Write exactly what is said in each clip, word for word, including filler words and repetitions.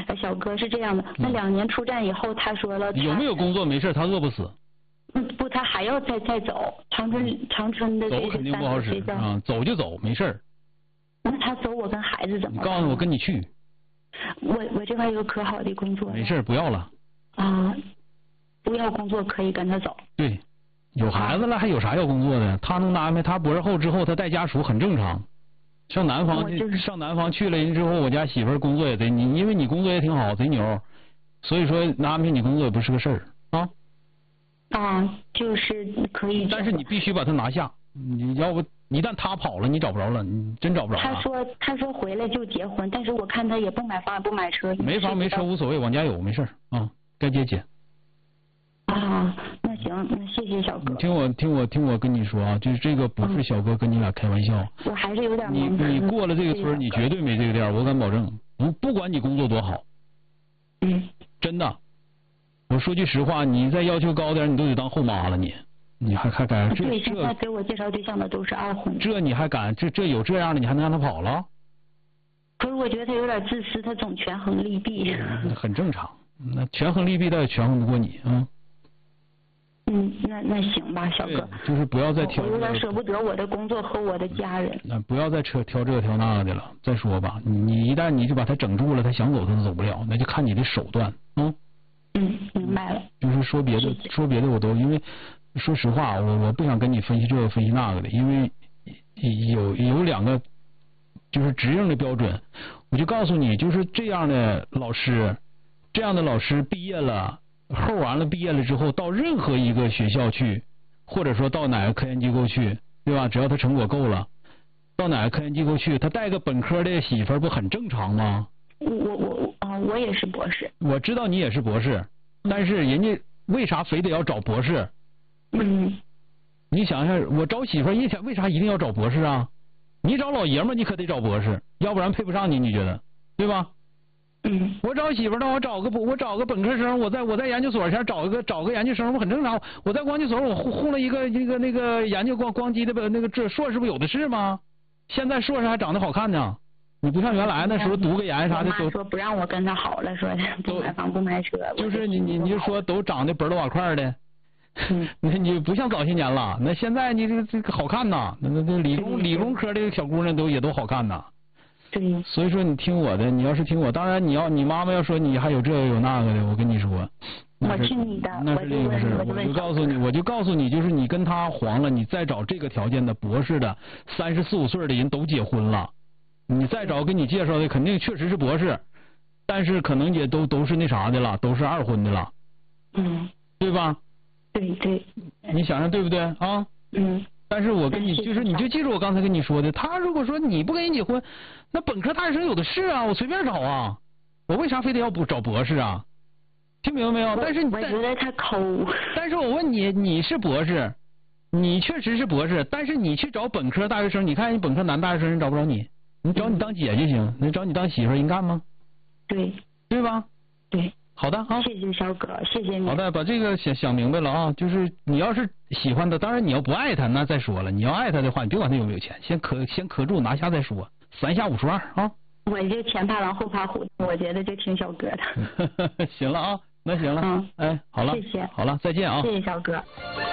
呃，小哥是这样的，那两年出站以后，他说了他有没有工作没事，他饿不死。 嗯，不，他还要再再走，长春长春的走肯定不好使啊，走就走没事。 那他走，我跟孩子怎么办？ 你告诉我跟你去。 我我这块有可好的工作。 没事，不要了。 啊，不要工作可以跟他走。 对，有孩子了还有啥要工作的？他能安排他博士后之后他带家属很正常。上南方去、就是、上南方去了人之后，我家媳妇儿工作也贼你，因为你工作也挺好，贼牛，所以说安排你工作也不是个事儿啊。 啊，就是可以。 但是你必须把他拿下，你要不一旦他跑了，你找不着了，你真找不着了。 他说他说回来就结婚，但是我看他也不买房不买车。 没房没车无所谓，往家有没事啊，该结结。 啊，那行，那谢谢小哥。 听我听我听我跟你说啊，就是这个不是小哥跟你俩开玩笑。 嗯、我还是有点你你过了这个村，你绝对没这个店，我敢保证。不不管你工作多好， 嗯， 真的，我说句实话，你再要求高点，你都得当后妈了，你你还还敢？这对，现在给我介绍对象的都是二婚。 这你还敢？这这有这样的，你还能让他跑了？ 可是我觉得他有点自私，他总权衡利弊。 嗯、很正常，那权衡利弊他也权衡不过你啊。嗯嗯，那那行吧，小哥。 就是不要再挑。 我有点舍不得我的工作和我的家人。 那不要再挑挑这个挑那个的了。再说吧，你你一旦你就把他整住了，他想走他都走不了，那就看你的手段。嗯。 嗯，明白了。 就是说别的， 谢谢说别的我都因为，说实话，我我不想跟你分析这个分析那个的，因为有有两个就是直硬的标准，我就告诉你，就是这样的老师，这样的老师毕业了。后完了毕业了之后，到任何一个学校去，或者说到哪个科研机构去，对吧？只要他成果够了，到哪个科研机构去，他带个本科的媳妇儿不很正常吗？ 我我我啊，我也是博士。 我知道你也是博士，但是人家为啥非得要找博士？ 嗯。 你想想，我找媳妇儿一天为啥一定要找博士啊？你找老爷们儿你可得找博士，要不然配不上你，你觉得对吧？ 嗯， 我找媳妇儿呢，我找个我找个本科生，我在我在研究所前找一个找个研究生，我很正常。我在研究所我糊糊了一个那个那个研究光光机的那个这硕士不有的是吗？现在硕士还长得好看呢，你不像原来那时候读个研啥的都。 我妈说不让我跟他好了，说不买房不买车。 就是你你你就说都长得本儿瓦块的， 嗯， 你你不像早些年了，那现在你这这个好看呐，那那那理工理工科的小姑娘都也都好看呐。 对， 所以说你听我的，你要是听我，当然你要你妈妈要说你还有这个有那个的，我跟你说， 我听你的， 那是另一个事。我就告诉你，我就告诉你，就是你跟他黄了，你再找这个条件的博士的，三十四五岁的人都结婚了，你再找给你介绍的，肯定确实是博士，但是可能也都都是那啥的了，都是二婚的了， 嗯， 对吧？ 对对， 你想想对不对啊？ 嗯。 但是我跟你就是，你就记住我刚才跟你说的，他如果说你不跟人结婚，那本科大学生有的是啊，我随便找啊，我为啥非得要不找博士啊？听明白没有？但是你我觉得他抠。 但是我问你，你是博士，你确实是博士，但是你去找本科大学生，你看人本科男大学生人找不着你，你找你当姐就行，你找你当媳妇人干吗？ 对， 对吧？ 对。 好的啊， 谢谢小哥，谢谢你。 好的，把这个想想明白了啊，就是你要是喜欢他，当然你要不爱他那再说了，你要爱他的话，你别管他有没有钱，先磕先磕住拿下再说，三下五除二啊。 我就前怕狼后怕虎，我觉得就听小哥的。行了啊，那行了， 嗯， 哎，好了， 谢谢， 好了，再见啊， 谢谢小哥。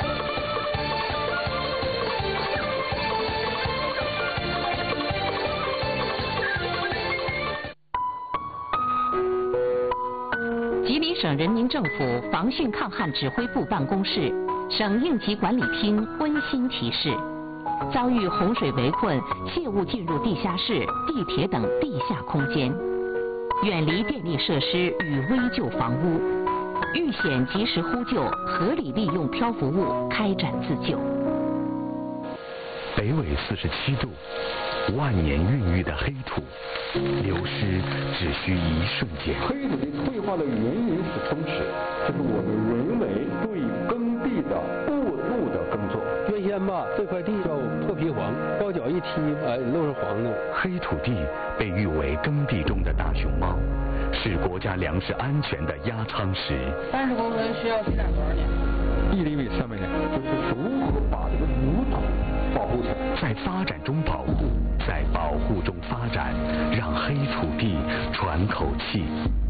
吉林省人民政府防汛抗旱指挥部办公室、省应急管理厅温馨提示：遭遇洪水围困，切勿进入地下室、地铁等地下空间，远离电力设施与危旧房屋，遇险及时呼救，合理利用漂浮物开展自救。 北纬四十七度，万年孕育的黑土，流失只需一瞬间。 黑土的退化的原因是松弛，这是我们人为对耕地的过度的耕作。 原先吧，这块地叫破皮黄，包脚一踢，哎，都是黄的。 黑土地被誉为耕地中的大熊猫，是国家粮食安全的压舱石。 三十公分需要积攒多少年？ 一厘米三百年。就是如何把这个土土保护起来， 在发展中保护，在保护中发展，让黑土地喘口气。